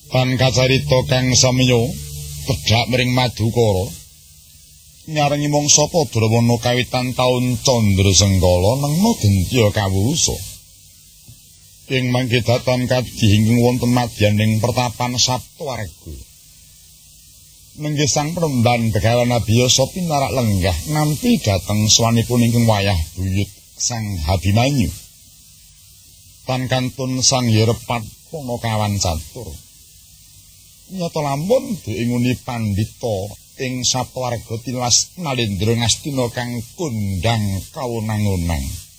Tan kacarita kang samiya pedhak mring Madukara nyarengi mangsa Padrawana kawitan taun Candrasengkala nengna Dentya kawusa. Ing mangke datan kadhing wonten madyaning pertapan Saptawarga. Nenggih sang Pramban Begawan Abiyasa pinarak lenggah nampi dhateng swanipun ingkang wayah buyut Sang Habimanyu. Tan kantun sang Yerepat Panakawan catur. Nyata lampun diinguni pandhita ing Saptawarga tilas Nalendra Ngastina kang kondhang kawonang-onang.